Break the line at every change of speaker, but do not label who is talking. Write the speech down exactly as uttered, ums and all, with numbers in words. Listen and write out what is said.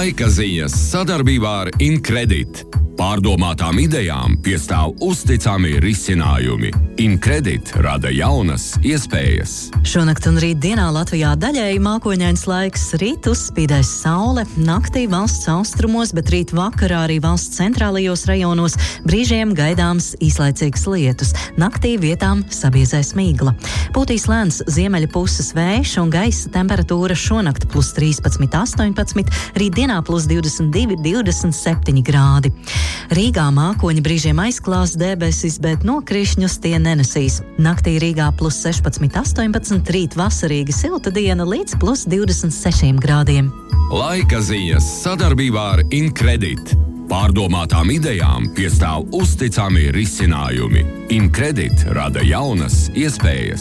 Laika ziņas sadarbībā ar Incredit. Pārdomātām idejām piestāv uzticami risinājumi. Incredit rada jaunas iespējas.
Šonakt un rīt dienā Latvijā daļēji mākoņains laiks, rīt uzspīdēs saule, naktī valsts austrumos, bet rīt vakarā arī valsts centrālajos rajonos brīžiem gaidāms īslaicīgs lietus. Naktī vietām sabiezēs migla. Pūtīs lēns ziemeļa puses vējš un gaisa temperatūra šonakt plus trīspadsmit, astoņpadsmit, rīt dienā plus divdesmit divi, divdesmit septiņi grādi. Rīgā mākoņi brīžiem aizklās debesis, bet nokrišņus tie nenesīs. Naktī Rīgā plus sešpadsmit, astoņpadsmit, rīt vasarīgi silta diena līdz plus divdesmit sešiem grādiem.
Laika ziņas sadarbībā ar Incredit. Pārdomātām idejām piestāv uzticami risinājumi. Incredit rada jaunas iespējas.